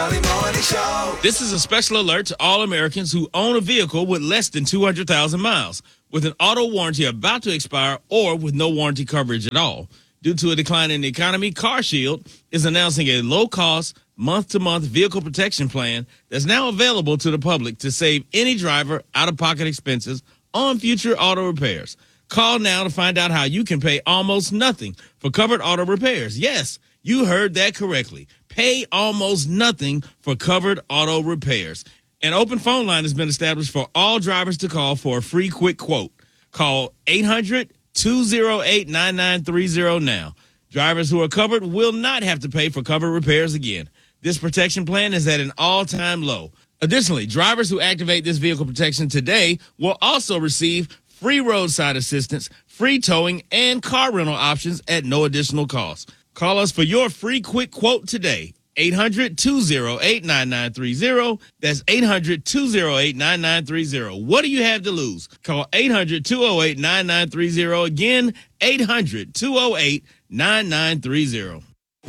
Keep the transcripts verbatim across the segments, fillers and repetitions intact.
Smiley Morning Show. This is a special alert to all Americans who own a vehicle with less than two hundred thousand miles, with an auto warranty about to expire or with no warranty coverage at all. Due to a decline in the economy, CarShield is announcing a low-cost, month-to-month vehicle protection plan that's now available to the public to save any driver out-of-pocket expenses on future auto repairs. Call now to find out how you can pay almost nothing for covered auto repairs. Yes, you heard that correctly. Pay almost nothing for covered auto repairs. An open phone line has been established for all drivers to call for a free quick quote. Call eight hundred, two oh eight, nine nine three oh now. Drivers who are covered will not have to pay for covered repairs again. This protection plan is at an all-time low. Additionally, drivers who activate this vehicle protection today will also receive free roadside assistance, free towing, and car rental options at no additional cost. Call us for your free quick quote today. eight hundred, two oh eight, nine nine three oh. That's eight hundred, two oh eight, nine nine three oh. What do you have to lose? Call eight hundred, two oh eight, nine nine three oh. Again, eight hundred, two oh eight, nine nine three oh.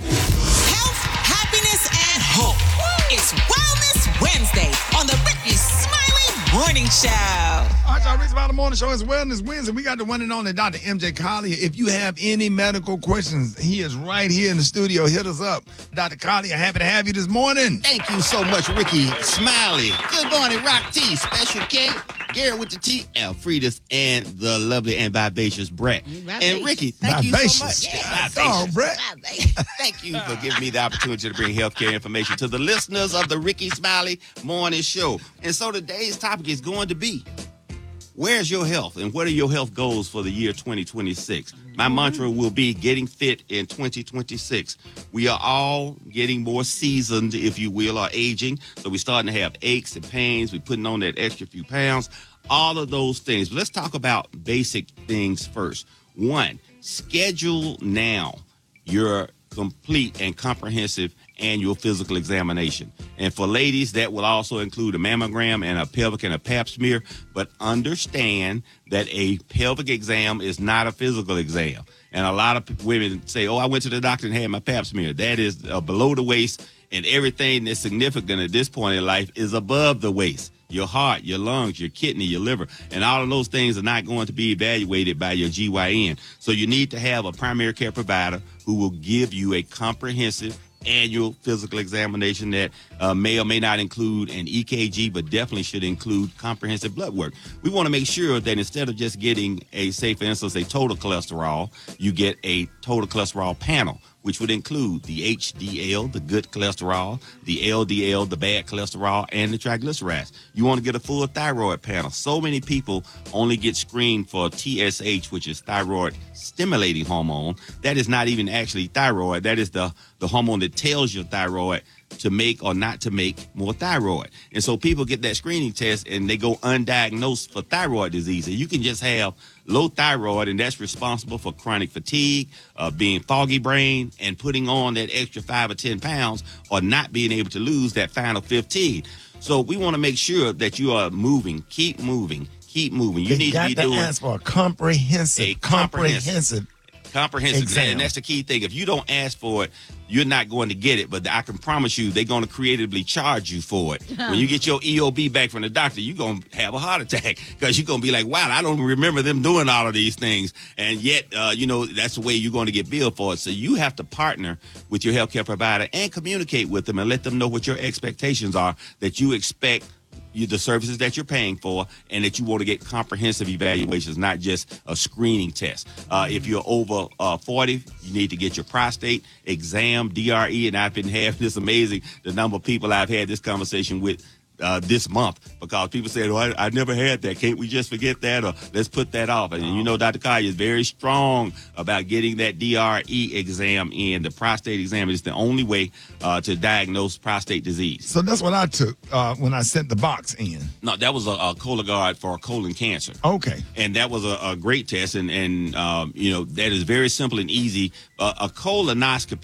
Health, happiness, and hope. It's Wellness Wednesday on the Ricky Smiley Morning Show. All right, y'all, Ricky Smiley Morning Show. It's Wellness Wednesday. We got the one and only Doctor M J Collier. If you have any medical questions, he is right here in the studio. Hit us up. Doctor Collier, happy to have you this morning. Thank you so much, Ricky Smiley. Good morning, Rock T, Special K, Gary with the T, Alfredus, and the lovely and vivacious Brett. And Ricky, thank you so much. Yeah, oh, Brett. Thank you for giving me the opportunity to bring healthcare information to the listeners of the Ricky Smiley Morning Show. And so today's topic is going to be, where's your health and what are your health goals for the year twenty twenty-six? My mantra will be getting fit in twenty twenty-six. We are all getting more seasoned, if you will, or aging. So we're starting to have aches and pains. We're putting on that extra few pounds, all of those things. But let's talk about basic things first. One, schedule now your complete and comprehensive annual physical examination. And for ladies, that will also include a mammogram and a pelvic and a pap smear. But understand that a pelvic exam is not a physical exam. And a lot of women say, oh, I went to the doctor and had my pap smear. That is uh, below the waist, and everything that's significant at this point in life is above the waist. Your heart, your lungs, your kidney, your liver, and all of those things are not going to be evaluated by your G Y N. So you need to have a primary care provider who will give you a comprehensive annual physical examination that uh, may or may not include an E K G, but definitely should include comprehensive blood work. We want to make sure that instead of just getting a, say, for instance, a total cholesterol, you get a total cholesterol panel, which would include the H D L, the good cholesterol, the L D L, the bad cholesterol, and the triglycerides. You want to get a full thyroid panel. So many people only get screened for T S H, which is thyroid stimulating hormone. That is not even actually thyroid. That is the, the hormone that tells your thyroid to make or not to make more thyroid. And so people get that screening test and they go undiagnosed for thyroid disease. And you can just have low thyroid, and that's responsible for chronic fatigue, uh, being foggy brain, and putting on that extra five or ten pounds, or not being able to lose that final fifteen. So we want to make sure that you are moving, keep moving, keep moving. You They need got to be to doing ask for a comprehensive, a comprehensive, comprehensive comprehensive exam. exam. And that's the key thing. If you don't ask for it, you're not going to get it. But I can promise you, they're going to creatively charge you for it. When you get your E O B back from the doctor, you're going to have a heart attack, because you're going to be like, wow, I don't remember them doing all of these things. And yet, uh, you know, that's the way you're going to get billed for it. So you have to partner with your healthcare provider and communicate with them and let them know what your expectations are, that you expect you, the services that you're paying for, and that you want to get comprehensive evaluations, not just a screening test. Uh, if you're over uh, forty, you need to get your prostate exam, D R E, and I've been having this amazing, the number of people I've had this conversation with Uh, this month, because people said, oh, I, I never had that. Can't we just forget that, or let's put that off? And you know, Doctor Collier is very strong about getting that D R E exam in. The prostate exam is the only way uh, to diagnose prostate disease. So that's what I took uh, when I sent the box in. No, that was a, a Cologuard for colon cancer. Okay. And that was a, a great test, and, and um, you know, that is very simple and easy. Uh, a colonoscopy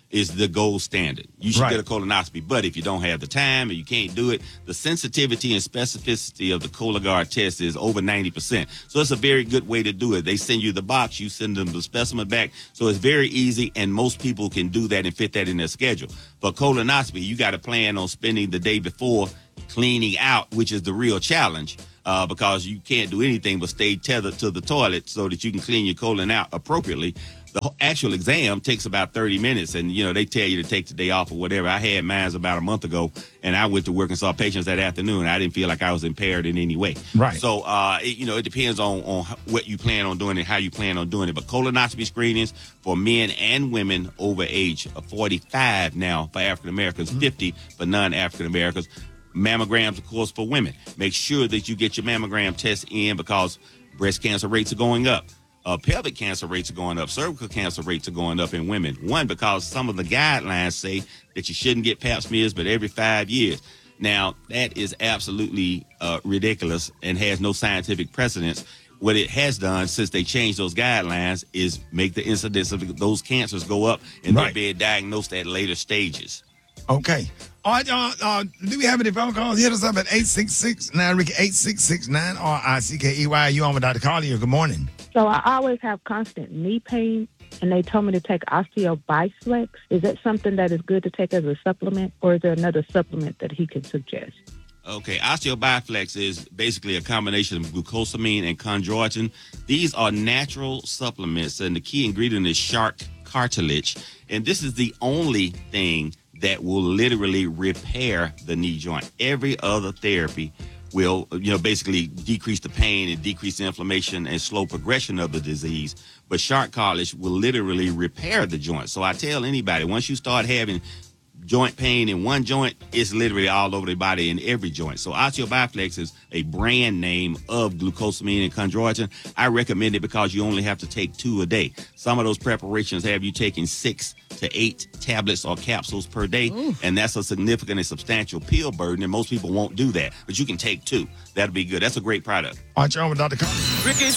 is the gold standard. You should Right. get a colonoscopy. But if you don't have the time or you can't do it, the sensitivity and specificity of the Cologuard test is over ninety percent. So it's a very good way to do it. They send you the box, you send them the specimen back. So it's very easy, and most people can do that and fit that in their schedule. For colonoscopy, you got to plan on spending the day before cleaning out, which is the real challenge. Uh, because you can't do anything but stay tethered to the toilet so that you can clean your colon out appropriately. The whole actual exam takes about thirty minutes, and, you know, they tell you to take the day off or whatever. I had mine about a month ago, and I went to work and saw patients that afternoon. I didn't feel like I was impaired in any way. Right. So, uh, it, you know, it depends on, on what you plan on doing and how you plan on doing it. But colonoscopy screenings for men and women over age of forty-five now for African Americans, mm-hmm. fifty for non-African Americans. Mammograms, of course, for women. Make sure that you get your mammogram test in because breast cancer rates are going up. Uh, pelvic cancer rates are going up. Cervical cancer rates are going up in women. One, because some of the guidelines say that you shouldn't get pap smears but every five years. Now, that is absolutely uh, ridiculous and has no scientific precedence. What it has done since they changed those guidelines is make the incidence of those cancers go up and Right. they're being diagnosed at later stages. Okay. All right, uh, uh, do we have any phone calls? Hit us up at eight six six nine Ricky, eight six six nine R I C K E Y. You on with Doctor Collier. Good morning. So I always have constant knee pain, and they told me to take OsteoBiflex. Is that something that is good to take as a supplement, or is there another supplement that he can suggest? Okay, OsteoBiflex is basically a combination of glucosamine and chondroitin. These are natural supplements, and the key ingredient is shark cartilage. And this is the only thing that will literally repair the knee joint. Every other therapy will, you know, basically decrease the pain and decrease the inflammation and slow progression of the disease. But shark cartilage will literally repair the joint. So I tell anybody, once you start having joint pain in one joint, it's literally all over the body in every joint. So OsteoBiflex is a brand name of glucosamine and chondroitin. I recommend it because you only have to take two a day. Some of those preparations have you taking six to eight tablets or capsules per day, Ooh. And that's a significant and substantial pill burden, and most people won't do that. But you can take two. That'll be good. That's a great product. All right, you're on with Doctor Collier. Ricky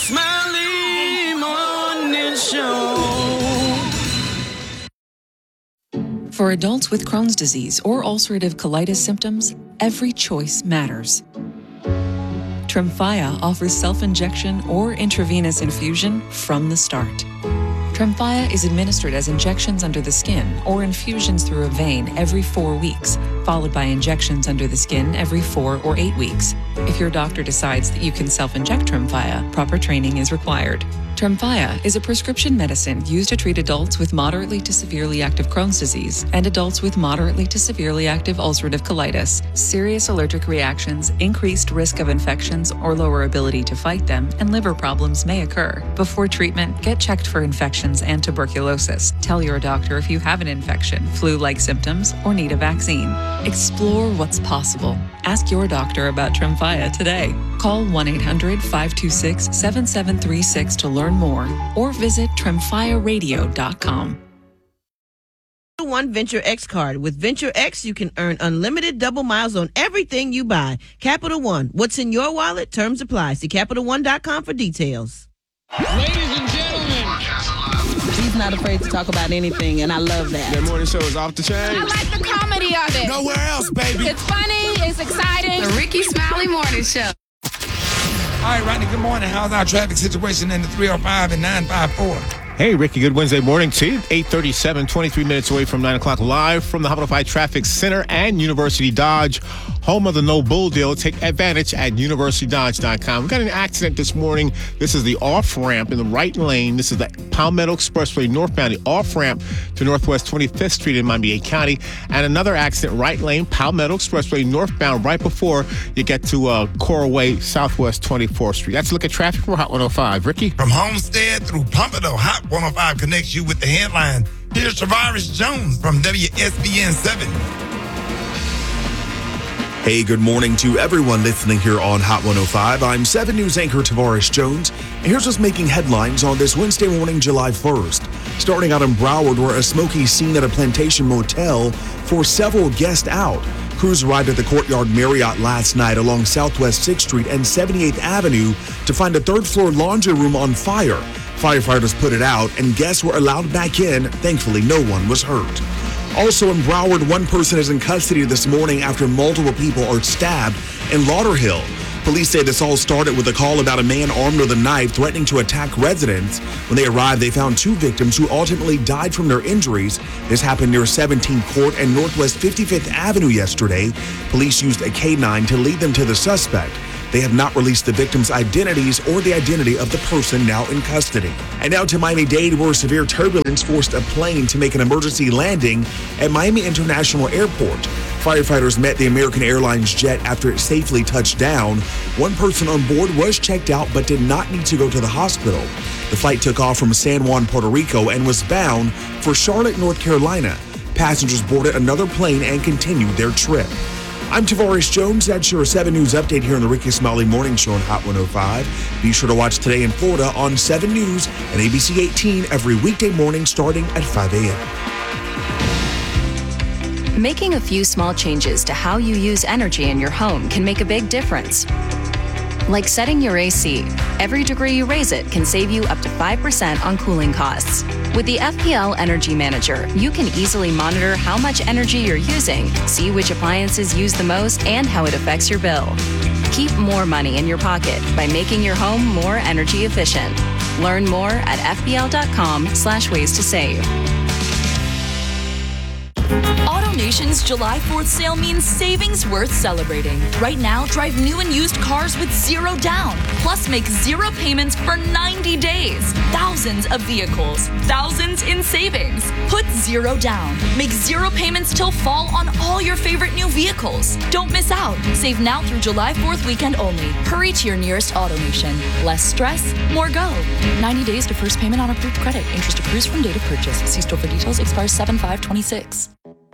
Smiley Morning Show. For adults with Crohn's disease or ulcerative colitis symptoms, every choice matters. Tremfya offers self-injection or intravenous infusion from the start. Tremfya is administered as injections under the skin or infusions through a vein every four weeks, followed by injections under the skin every four or eight weeks. If your doctor decides that you can self-inject Tremfya, proper training is required. Tremfya is a prescription medicine used to treat adults with moderately to severely active Crohn's disease and adults with moderately to severely active ulcerative colitis. Serious allergic reactions, increased risk of infections or lower ability to fight them, and liver problems may occur. Before treatment, get checked for infections and tuberculosis. Tell your doctor if you have an infection, flu-like symptoms, or need a vaccine. Explore what's possible. Ask your doctor about Tremfya today. Call one eight hundred five two six seven seven three six to learn more, or visit tremfya radio dot com. One Venture X card. With Venture X, you can earn unlimited double miles on everything you buy. Capital One. What's in your wallet? Terms apply. See Capital One dot com for details. Ladies and gentlemen, He's not afraid to talk about anything, and I love that. their morning show is off the chain. I like the comedy of it. Nowhere else, baby. It's funny. It's exciting. The Ricky Smiley Morning Show. All right, Rodney, good morning. How's our traffic situation in the three oh five and nine five four? Hey, Ricky, good Wednesday morning to you. eight thirty-seven, twenty-three minutes away from nine o'clock, live from the Hot one oh five Traffic Center and University Dodge, home of the No Bull Deal. Take advantage at university dodge dot com. We got an accident this morning. This is the off-ramp in the right lane. This is the Palmetto Expressway northbound, the off-ramp to Northwest twenty-fifth Street in Miami-Dade County. And another accident, right lane, Palmetto Expressway northbound, right before you get to uh, Coral Way, Southwest twenty-fourth Street. That's a look at traffic for Hot one oh five. Ricky? From Homestead through Pompano, Hot one oh five connects you with the headline. Here's Tavares Jones from W S B N seven. Hey, good morning to everyone listening here on Hot one oh five. I'm seven News anchor Tavares Jones, and here's what's making headlines on this Wednesday morning, July first. Starting out in Broward, where a smoky scene at a Plantation motel for several guests out. Crews arrived at the Courtyard Marriott last night along Southwest sixth Street and seventy-eighth Avenue to find a third-floor laundry room on fire. Firefighters put it out, and guests were allowed back in. Thankfully, no one was hurt. Also in Broward, one person is in custody this morning after multiple people are stabbed in Lauderhill. Police say this all started with a call about a man armed with a knife threatening to attack residents. When they arrived, they found two victims who ultimately died from their injuries. This happened near seventeenth Court and Northwest fifty-fifth Avenue yesterday. Police used a K nine to lead them to the suspect. They have not released the victims' identities or the identity of the person now in custody. And now to Miami-Dade, where severe turbulence forced a plane to make an emergency landing at Miami International Airport. Firefighters met the American Airlines jet after it safely touched down. One person on board was checked out but did not need to go to the hospital. The flight took off from San Juan, Puerto Rico, and was bound for Charlotte, North Carolina. Passengers boarded another plane and continued their trip. I'm Tavares Jones. That's your seven News update here on the Ricky Smiley Morning Show on Hot one oh five. Be sure to watch Today in Florida on seven News and A B C eighteen every weekday morning starting at five a.m. Making a few small changes to how you use energy in your home can make a big difference. Like setting your A C. Every degree you raise it can save you up to five percent on cooling costs. With the F P L Energy Manager, you can easily monitor how much energy you're using, see which appliances use the most, and how it affects your bill. Keep more money in your pocket by making your home more energy efficient. Learn more at fpl.com slash ways to save. AutoNation's July fourth sale means savings worth celebrating. Right now, drive new and used cars with zero down. Plus, make zero payments for ninety days. Thousands of vehicles. Thousands in savings. Put zero down. Make zero payments till fall on all your favorite new vehicles. Don't miss out. Save now through July fourth weekend only. Hurry to your nearest AutoNation. Less stress, more go. ninety days to first payment on approved credit. Interest accrues from date of purchase. See store for details. Expires seven five twenty-six.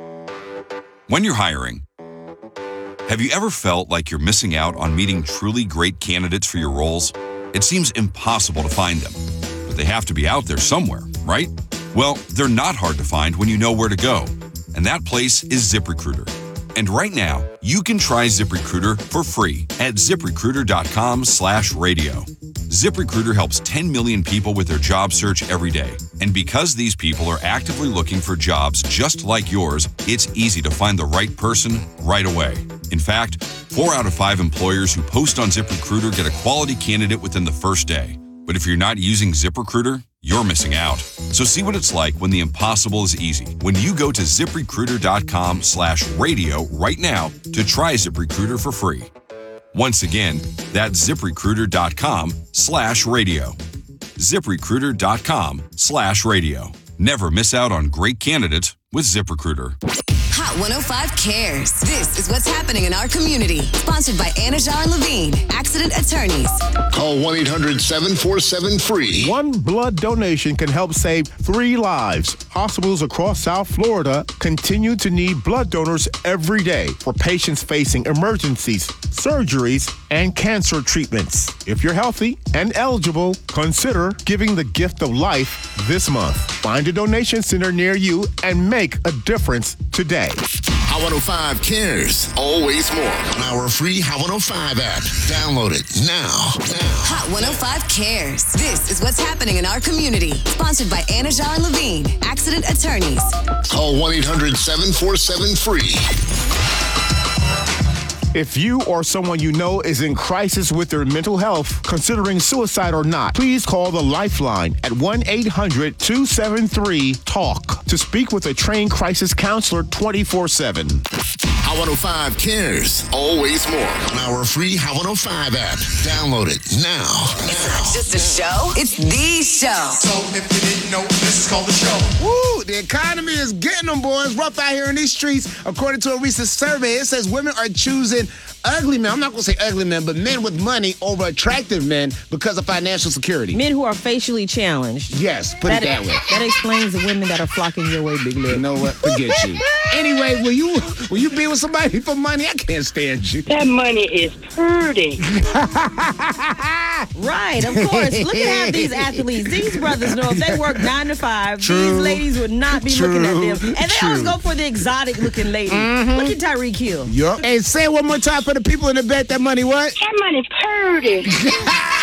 When you're hiring, have you ever felt like you're missing out on meeting truly great candidates for your roles? It seems impossible to find them, but they have to be out there somewhere, right? Well, they're not hard to find when you know where to go, and that place is ZipRecruiter. And right now, you can try ZipRecruiter for free at ZipRecruiter.com slash radio. ZipRecruiter helps ten million people with their job search every day. And because these people are actively looking for jobs just like yours, it's easy to find the right person right away. In fact, four out of five employers who post on ZipRecruiter get a quality candidate within the first day. But if you're not using ZipRecruiter, you're missing out. So see what it's like when the impossible is easy. When you go to ZipRecruiter.com slash radio right now to try ZipRecruiter for free. Once again, that's ZipRecruiter.com slash radio. ZipRecruiter.com slash radio. Never miss out on great candidates with ZipRecruiter. Hot one oh five cares. This is what's happening in our community. Sponsored by Anajar and Levine, accident attorneys. Call one eight hundred seven four seven free. One blood donation can help save three lives. Hospitals across South Florida continue to need blood donors every day for patients facing emergencies, surgeries, and cancer treatments. If you're healthy and eligible, consider giving the gift of life this month. Find a donation center near you and make a difference today. Hot one oh five cares. Always more on our free Hot one oh five app. Download it now. now. Hot one oh five cares. This is what's happening in our community. Sponsored by Anajar and Levine, accident attorneys. Call one eight hundred seven four seven free. If you or someone you know is in crisis with their mental health, considering suicide or not, please call the Lifeline at one eight hundred two seven three TALK to speak with a trained crisis counselor twenty-four seven. Hot one oh five cares. Always more on our free Hot one oh five app. Download it now. It's not just a show, it's the show. So if you didn't know, this is called the show. Woo! The economy is getting them, boys. Rough out here in these streets. According to a recent survey, it says women are choosing ugly men. I'm not going to say ugly men, but men with money over attractive men because of financial security. Men who are facially challenged. Yes, put that, it that way. That explains the women that are flocking your way, Big Lip. You know what? Forget you. Anyway, will you will you be with somebody for money? I can't stand you. That money is pretty. Right, of course. Look at how these athletes, these brothers know if they work nine to five, True. these ladies would not be True. looking at them. And they True. always go for the exotic looking lady. Mm-hmm. Look at Tyreek Hill. Yup. And say it one more time for the people in the bed. That money what? That money pretty.